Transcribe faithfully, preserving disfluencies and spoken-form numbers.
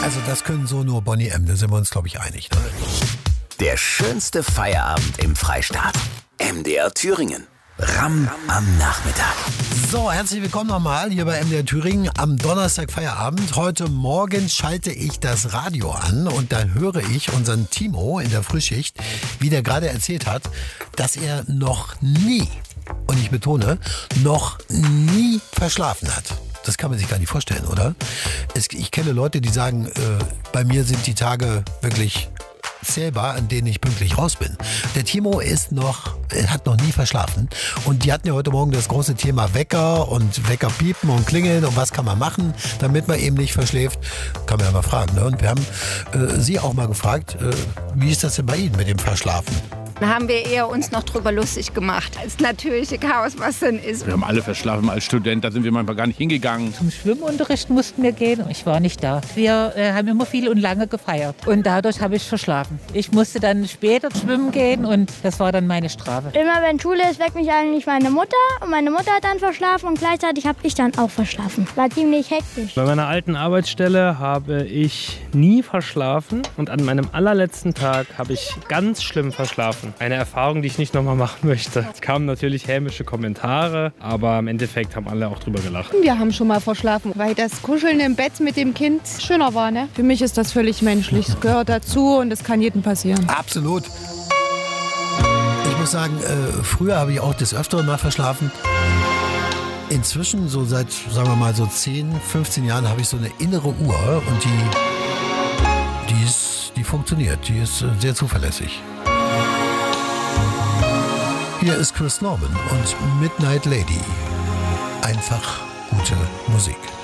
Also das können so nur Bonnie M., da sind wir uns, glaube ich, einig. Ne? Der schönste Feierabend im Freistaat. M D R Thüringen. Ram am Nachmittag. So, herzlich willkommen nochmal hier bei M D R Thüringen am Donnerstag Feierabend. Heute Morgen schalte ich das Radio an und dann höre ich unseren Timo in der Frühschicht, wie der gerade erzählt hat, dass er noch nie, und ich betone, noch nie verschlafen hat. Das kann man sich gar nicht vorstellen, oder? Es, ich kenne Leute, die sagen, äh, bei mir sind die Tage wirklich zählbar, an denen ich pünktlich raus bin. Der Timo ist noch, er hat noch nie verschlafen. Und die hatten ja heute Morgen das große Thema Wecker und Wecker piepen und klingeln und was kann man machen, damit man eben nicht verschläft. Kann man ja mal fragen. Ne? Und wir haben äh, sie auch mal gefragt, äh, wie ist das denn bei Ihnen mit dem Verschlafen? Da haben wir eher uns noch drüber lustig gemacht, als natürliche Chaos, was denn ist. Wir haben alle verschlafen als Student, da sind wir manchmal gar nicht hingegangen. Zum Schwimmunterricht mussten wir gehen und ich war nicht da. Wir äh, haben immer viel und lange gefeiert und dadurch habe ich verschlafen. Ich musste dann später schwimmen gehen und das war dann meine Strafe. Immer wenn Schule ist, weckt mich eigentlich meine Mutter und meine Mutter hat dann verschlafen und gleichzeitig habe ich dann auch verschlafen. War ziemlich hektisch. Bei meiner alten Arbeitsstelle habe ich nie verschlafen und an meinem allerletzten Tag habe ich ganz schlimm verschlafen. Eine Erfahrung, die ich nicht nochmal machen möchte. Es kamen natürlich hämische Kommentare, aber im Endeffekt haben alle auch drüber gelacht. Wir haben schon mal verschlafen, weil das Kuscheln im Bett mit dem Kind schöner war. Ne? Für mich ist das völlig menschlich. Es gehört dazu und es kann jedem passieren. Absolut. Ich muss sagen, äh, früher habe ich auch des Öfteren mal verschlafen. Inzwischen, so seit, sagen wir mal, so zehn, fünfzehn Jahren habe ich so eine innere Uhr und die, die, ist, die funktioniert. Die ist äh, sehr zuverlässig. Hier ist Chris Norman und Midnight Lady. Einfach gute Musik.